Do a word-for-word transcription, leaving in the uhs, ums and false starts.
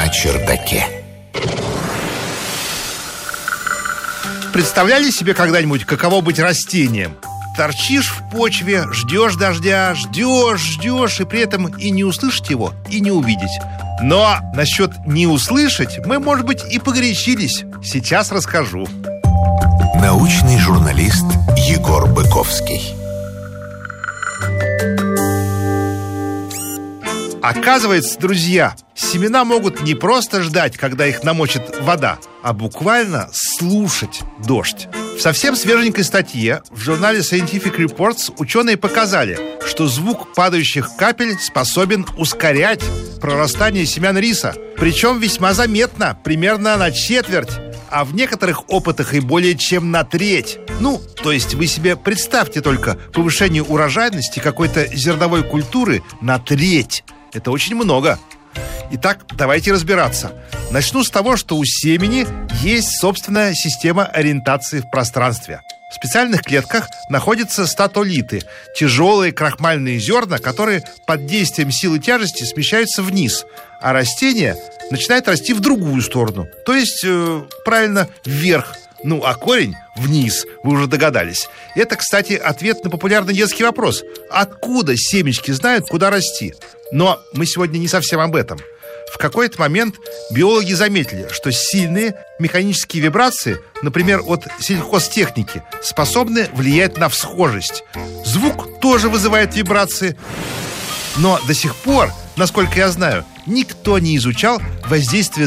чердаке. Представляли себе когда-нибудь, каково быть растением? Торчишь в почве, ждешь дождя, ждешь, ждешь, и при этом и не услышать его, и не увидеть. Но насчет не услышать мы, может быть, и погорячились. Сейчас расскажу. Научный журналист Егор Быковский. Оказывается, друзья, семена могут не просто ждать, когда их намочит вода, а буквально слушать дождь. В совсем свеженькой статье в журнале Scientific Reports ученые показали, что звук падающих капель способен ускорять прорастание семян риса. Причем весьма заметно, примерно на четверть, а в некоторых опытах и более чем на треть. Ну, то есть вы себе представьте только повышение урожайности какой-то зерновой культуры на треть. Это очень много. Итак, давайте разбираться. Начну с того, что у семени есть собственная система ориентации в пространстве. В специальных клетках находятся статолиты, тяжелые крахмальные зерна, которые под действием силы тяжести смещаются вниз, а растение начинает расти в другую сторону, то есть, э, правильно, вверх. Ну, а корень вниз, вы уже догадались. Это, кстати, ответ на популярный детский вопрос: откуда семечки знают, куда расти? Но мы сегодня не совсем об этом. В какой-то момент биологи заметили, что сильные механические вибрации, например, от сельхозтехники, способны влиять на всхожесть. Звук тоже вызывает вибрации. Но до сих пор, насколько я знаю, никто не изучал воздействие